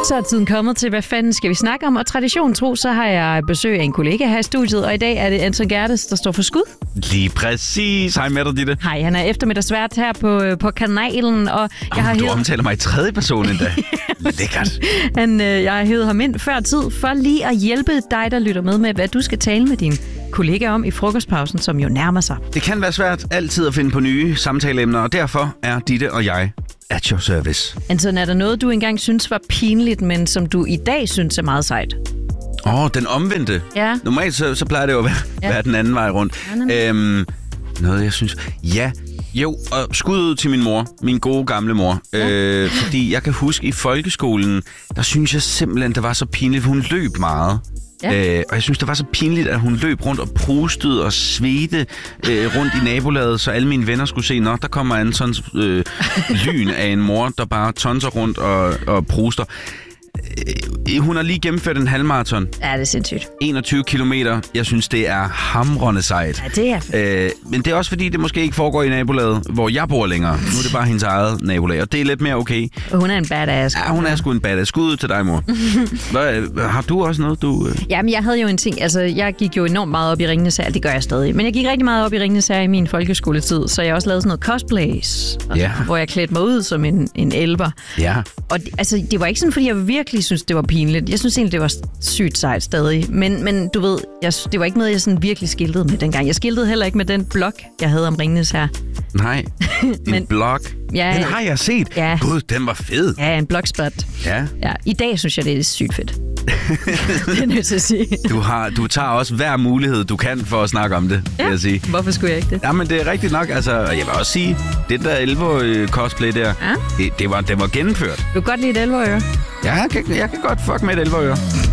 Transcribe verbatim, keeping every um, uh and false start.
Så er tiden kommet til, hvad fanden skal vi snakke om? Og tradition tro, så har jeg besøg af en kollega her i studiet, og i dag er det Anton Gerdes, der står for skud. Lige præcis. Hej med dig, Ditte. Hej, han er eftermiddagsvært her på, på kanalen, og jeg oh, har du hævet... omtaler mig i tredje person endda. Lækkert. Han, øh, jeg har hævet ham ind før tid, for lige at hjælpe dig, der lytter med, med hvad du skal tale med din kollega om i frokostpausen, som jo nærmer sig. Det kan være svært altid at finde på nye samtaleemner, og derfor er Ditte og jeg at your service. Anton, er der noget, du engang synes var pinligt, men som du i dag synes er meget sejt? Åh, oh, den omvendte. Ja. Normalt så, så plejer det jo at være, ja. være den anden vej rundt. Ja, øhm, noget, jeg synes... Ja, jo, og skud ud til min mor. Min gode gamle mor. Ja. Øh, fordi jeg kan huske, i folkeskolen, der synes jeg simpelthen, det var så pinligt. Hun løb meget. Ja. Øh, og jeg synes, det var så pinligt, at hun løb rundt og prustede og svedte øh, rundt i nabolaget, så alle mine venner skulle se, nå, der kommer Antons øh, lyn af en mor, der bare tonser rundt og, og pruster. Øh, hun har lige gennemført en halvmarathon. Ja, det er sindssygt. enogtyve kilometer. Jeg synes, det er hamrende sejt. Ja, det er fedt. Øh, men det er også fordi, det måske ikke foregår i nabolaget, hvor jeg bor længere. Nu er det bare hendes eget nabolag, og det er lidt mere okay. Og hun er en badass. Ja, hun er sgu en badass. Skud til dig, mor. Hvad, har du også noget, du... Øh... Jamen, jeg havde jo en ting. Altså, jeg gik jo enormt meget op i Ringenes Herre. Det gør jeg stadig. Men jeg gik rigtig meget op i Ringenes Herre i min folkeskoletid, så jeg også lavede sådan noget cosplays, ja. hvor jeg klædte mig ud som en, en elver. Ja. Og det, altså, det var ikke sådan, fordi jeg virkelig synes, det var pinligt. Jeg synes egentlig, det var sygt sejt stadig. Men, men du ved, jeg, det var ikke noget, jeg sådan virkelig skiltede med dengang. Jeg skiltede heller ikke med den blog, jeg havde om Ringenes Herre. Nej, en men, blog. Ja, den har jeg set. Ja. Gud, den var fed. Ja, en blogspot. Ja. Ja. I dag synes jeg, det er sygt fedt. Det er nødt til at sige. Du, har, du tager også hver mulighed, du kan for at snakke om det, ja. vil jeg sige. Hvorfor skulle jeg ikke det? Jamen, det er rigtigt nok. Altså, jeg vil også sige, det der elleve cosplay der, ja. det, det, var, det var gennemført. Du kan godt lide et elverøre. Ja, jeg kan, jeg kan godt fuck med et elverøre.